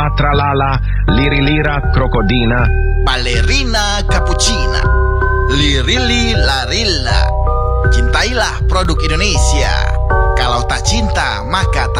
tralala, lirilira krokodina, balerina cappuccina, lirili larilla. Cintailah produk Indonesia. Kalau tak cinta, maka tak